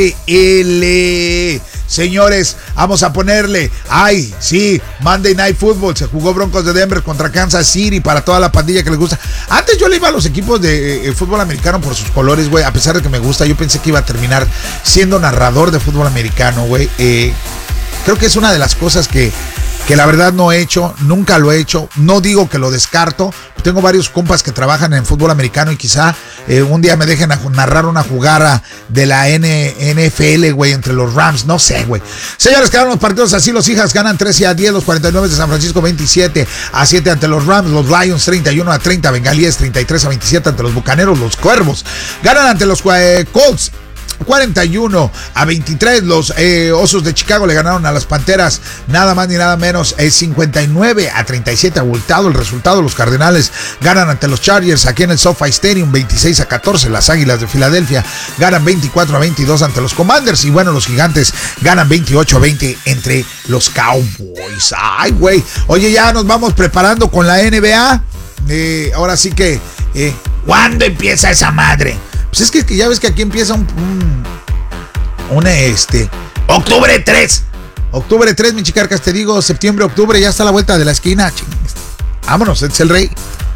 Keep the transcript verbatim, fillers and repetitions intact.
L. Señores, vamos a ponerle, ay, sí, Monday Night Football, se jugó Broncos de Denver contra Kansas City para toda la pandilla que les gusta. Antes yo le iba a los equipos de eh, fútbol americano por sus colores, güey, a pesar de que me gusta, yo pensé que iba a terminar siendo narrador de fútbol americano, güey. Eh, creo que es una de las cosas que, que la verdad no he hecho, nunca lo he hecho, no digo que lo descarto. Tengo varios compas que trabajan en fútbol americano y quizá eh, un día me dejen narrar una jugada de la N F L, güey, entre los Rams, no sé, güey. Señores, quedaron los partidos así, los Hijas ganan trece a diez, los cuarenta y nueve de San Francisco veintisiete a siete ante los Rams, los Lions treinta y uno a treinta, Bengalíes treinta y tres a veintisiete ante los Bucaneros, los Cuervos ganan ante los eh, Colts cuarenta y uno a veintitrés, los eh, Osos de Chicago le ganaron a las Panteras nada más ni nada menos, eh, cincuenta y nueve a treinta y siete, abultado el resultado. Los Cardenales ganan ante los Chargers aquí en el SoFi Stadium veintiséis a catorce, las Águilas de Filadelfia ganan veinticuatro a veintidós ante los Commanders y bueno, los Gigantes ganan veintiocho a veinte entre los Cowboys. Ay, güey, oye, ya nos vamos preparando con la N B A, eh, ahora sí que eh, ¿cuándo empieza esa madre? Pues es que, que ya ves que aquí empieza un, un, un este, octubre tres. Octubre tres, mi chicarcas, te digo, septiembre, octubre, ya está a la vuelta de la esquina. Vámonos, es el rey.